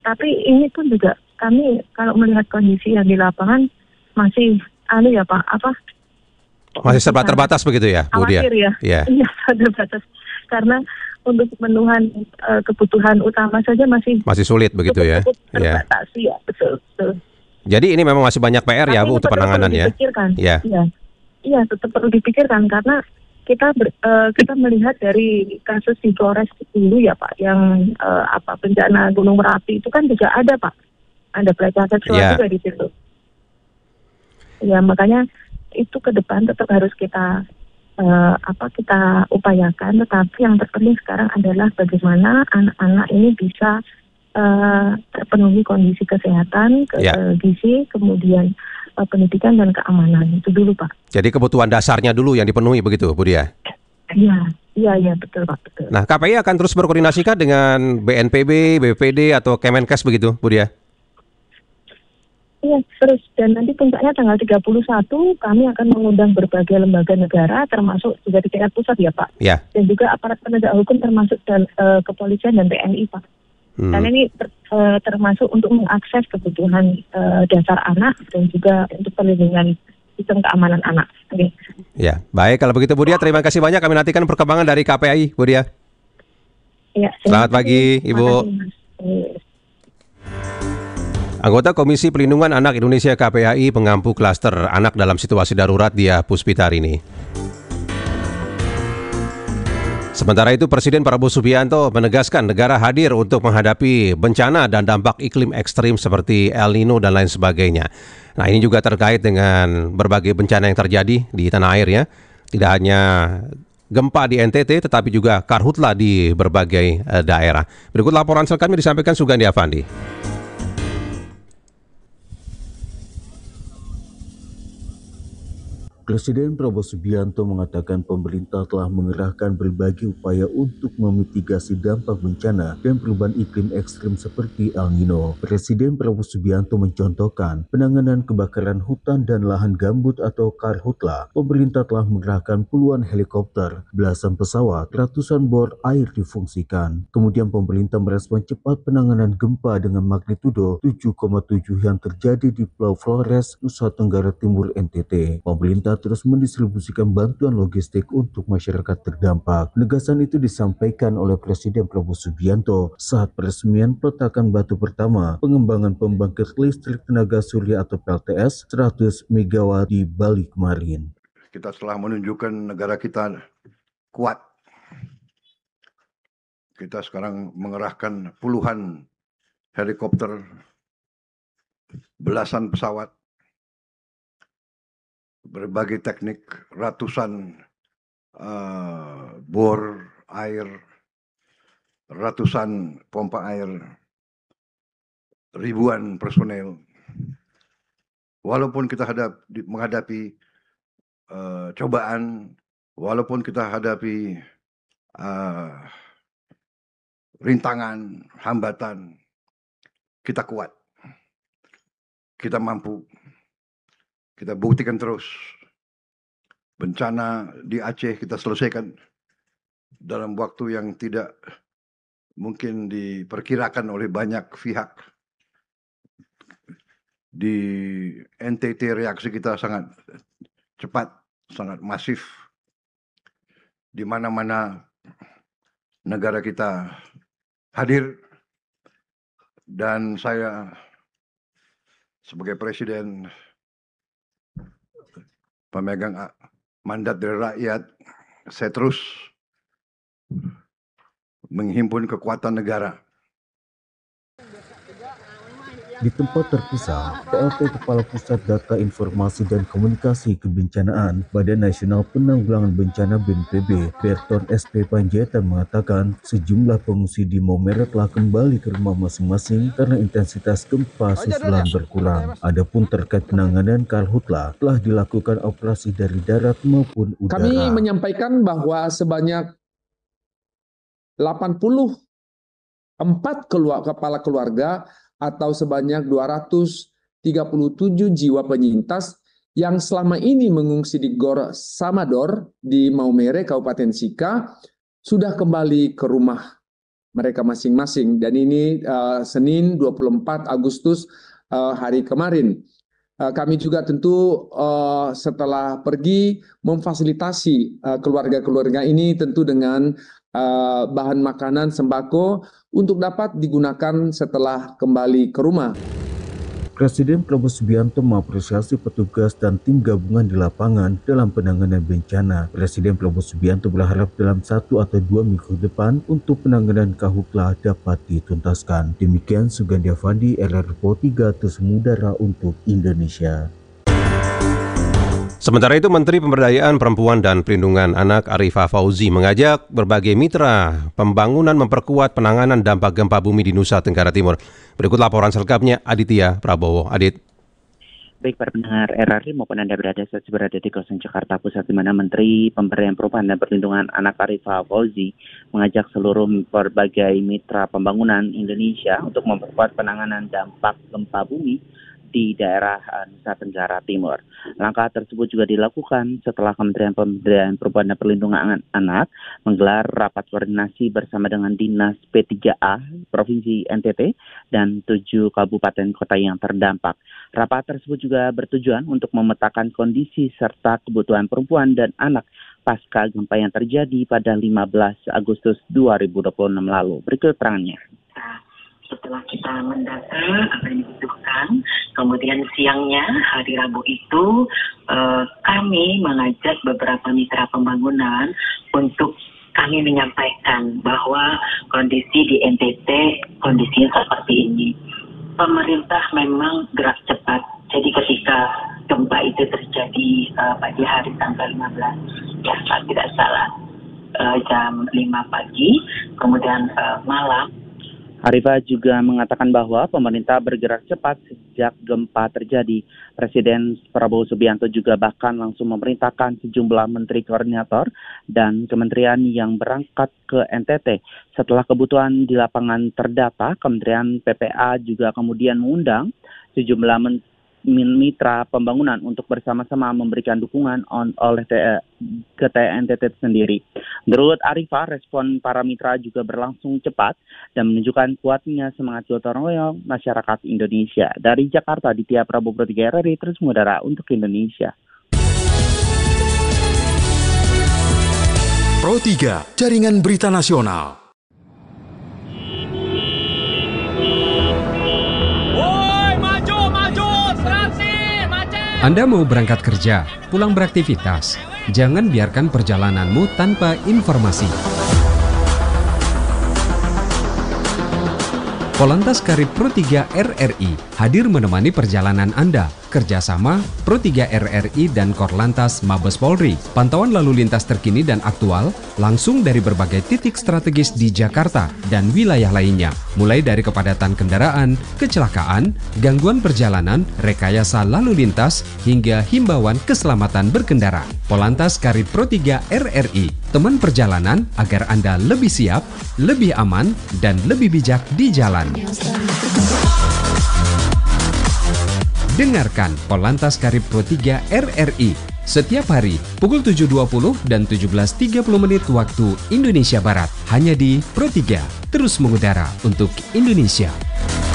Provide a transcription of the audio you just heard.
Tapi ini pun juga kami kalau melihat kondisi yang di lapangan masih ya Pak, masih serba terbatas begitu ya, Bu Dia? Khawatir ya. Iya, terbatas. Karena untuk pemenuhan kebutuhan utama saja masih sulit begitu ya. Cukup terbatas ya, betul. Jadi ini memang masih banyak PR ya Bu untuk penanganan ya. Iya, tetap perlu dipikirkan karena kita melihat dari kasus di Flores dulu ya Pak, yang bencana Gunung Merapi itu kan juga ada Pak, ada pelecehan seksual juga di situ. Ya makanya itu ke depan tetap harus kita upayakan, tetapi yang terpenting sekarang adalah bagaimana anak-anak ini bisa terpenuhi kondisi kesehatan, gizi, kemudian pendidikan dan keamanan. Itu dulu Pak. Jadi kebutuhan dasarnya dulu yang dipenuhi begitu, Bu Dia? Iya, betul Pak, betul. Nah, KPI akan terus berkoordinasikan dengan BNPB, BPD atau Kemenkes begitu, Bu Dia? Iya, terus. Dan nanti puncaknya tanggal 31 kami akan mengundang berbagai lembaga negara, termasuk juga di tingkat pusat ya Pak. Ya. Dan juga aparat penegak hukum termasuk kepolisian dan TNI Pak. Karena ini termasuk untuk mengakses kebutuhan dasar anak dan juga untuk perlindungan sistem keamanan anak. Okay. Ya, baik kalau begitu Bu Dia, terima kasih banyak. Kami nantikan perkembangan dari KPI, Bu Dia. Ya, selamat pagi, Ibu. Anggota Komisi Pelindungan Anak Indonesia KPAI mengampu klaster anak dalam situasi darurat Dia Puspitarini. Sementara itu, Presiden Prabowo Subianto menegaskan negara hadir untuk menghadapi bencana dan dampak iklim ekstrim seperti El Nino dan lain sebagainya. Nah, ini juga terkait dengan berbagai bencana yang terjadi di tanah air ya. Tidak hanya gempa di NTT, tetapi juga karhutla di berbagai daerah. Berikut laporan selengkapnya disampaikan Sugandi Avandi. Presiden Prabowo Subianto mengatakan pemerintah telah mengerahkan berbagai upaya untuk memitigasi dampak bencana dan perubahan iklim ekstrim seperti El Nino. Presiden Prabowo Subianto mencontohkan penanganan kebakaran hutan dan lahan gambut atau karhutla. Pemerintah telah mengerahkan puluhan helikopter, belasan pesawat, ratusan bor air difungsikan. Kemudian pemerintah merespon cepat penanganan gempa dengan magnitudo 7,7 yang terjadi di Pulau Flores, Nusa Tenggara Timur NTT. Pemerintah terus mendistribusikan bantuan logistik untuk masyarakat terdampak. Penegasan itu disampaikan oleh Presiden Prabowo Subianto saat peresmian peletakan batu pertama pengembangan pembangkit listrik tenaga surya atau PLTS 100 MW di Bali kemarin. Kita telah menunjukkan negara kita kuat. Kita sekarang mengerahkan puluhan helikopter, belasan pesawat, berbagai teknik, ratusan bor air, ratusan pompa air, ribuan personel. Walaupun kita menghadapi cobaan, walaupun kita hadapi rintangan, hambatan, kita kuat, kita mampu. Kita buktikan terus. Bencana di Aceh kita selesaikan dalam waktu yang tidak mungkin diperkirakan oleh banyak pihak. Di NTT reaksi kita sangat cepat, sangat masif. Di mana-mana negara kita hadir, dan saya sebagai Presiden pemegang mandat dari rakyat, saya terus menghimpun kekuatan negara. Di tempat terpisah, PLT Kepala Pusat Data Informasi dan Komunikasi Kebencanaan Badan Nasional Penanggulangan Bencana BNPB, Berton SP Panjaitan mengatakan sejumlah pengungsi di Maumere telah kembali ke rumah masing-masing karena intensitas gempa susulan berkurang. Adapun terkait penanganan karhutla, telah dilakukan operasi dari darat maupun udara. Kami menyampaikan bahwa sebanyak 84 kepala keluarga atau sebanyak 237 jiwa penyintas yang selama ini mengungsi di Gor Samador di Maumere, Kabupaten Sika, sudah kembali ke rumah mereka masing-masing. Dan ini Senin 24 Agustus hari kemarin. Kami juga tentu setelah pergi memfasilitasi keluarga-keluarga ini tentu dengan bahan makanan sembako untuk dapat digunakan setelah kembali ke rumah. Presiden Prabowo Subianto mengapresiasi petugas dan tim gabungan di lapangan dalam penanganan bencana. Presiden Prabowo Subianto berharap dalam 1 atau 2 minggu depan untuk penanganan karhutlah dapat dituntaskan. Demikian Sugandi Avandi, RRI Pro 3 Terus Mengudara untuk Indonesia. Sementara itu, Menteri Pemberdayaan Perempuan dan Perlindungan Anak Arifah Fauzi mengajak berbagai mitra pembangunan memperkuat penanganan dampak gempa bumi di Nusa Tenggara Timur. Berikut laporan selengkapnya Aditya Prabowo. Adit. Baik para pendengar RRI maupun Anda berada di kawasan Jakarta Pusat, di mana Menteri Pemberdayaan Perempuan dan Perlindungan Anak Arifah Fauzi mengajak seluruh berbagai mitra pembangunan Indonesia untuk memperkuat penanganan dampak gempa bumi di daerah Nusa Tenggara Timur. Langkah tersebut juga dilakukan setelah Kementerian Pemberdayaan Perempuan dan Perlindungan Anak menggelar rapat koordinasi bersama dengan Dinas P3A Provinsi NTT dan 7 kabupaten kota yang terdampak. Rapat tersebut juga bertujuan untuk memetakan kondisi serta kebutuhan perempuan dan anak pasca gempa yang terjadi pada 15 Agustus 2026 lalu. Berikut keterangannya. Setelah kita mendata apa yang dibutuhkan, kemudian siangnya hari Rabu itu kami mengajak beberapa mitra pembangunan untuk kami menyampaikan bahwa kondisi di NTT kondisinya seperti ini. Pemerintah memang gerak cepat. Jadi ketika gempa itu terjadi pada hari tanggal 15, ya saya tidak salah, jam 5 pagi, kemudian malam. Arifah juga mengatakan bahwa pemerintah bergerak cepat sejak gempa terjadi. Presiden Prabowo Subianto juga bahkan langsung memerintahkan sejumlah menteri koordinator dan kementerian yang berangkat ke NTT. Setelah kebutuhan di lapangan terdata, Kementerian PPA juga kemudian mengundang sejumlah mitra pembangunan untuk bersama-sama memberikan dukungan ke NTT sendiri. Menurut Arifah, respon para mitra juga berlangsung cepat dan menunjukkan kuatnya semangat gotong royong masyarakat Indonesia. Dari Jakarta, Aditya Prabowo Pro 3 RRI Terus Mengudara untuk Indonesia. Pro 3, Jaringan Berita Nasional. Anda mau berangkat kerja, pulang beraktivitas, jangan biarkan perjalananmu tanpa informasi. Polantas Karib Pro 3 RRI hadir menemani perjalanan Anda. Kerjasama Pro 3 RRI dan Korlantas Mabes Polri. Pantauan lalu lintas terkini dan aktual langsung dari berbagai titik strategis di Jakarta dan wilayah lainnya. Mulai dari kepadatan kendaraan, kecelakaan, gangguan perjalanan, rekayasa lalu lintas, hingga himbauan keselamatan berkendara. Polantas Karib Pro 3 RRI, teman perjalanan agar Anda lebih siap, lebih aman, dan lebih bijak di jalan. Dengarkan Polantas Karib Pro 3 RRI setiap hari pukul 7.20 dan 17.30 menit waktu Indonesia Barat. Hanya di Pro 3, terus mengudara untuk Indonesia.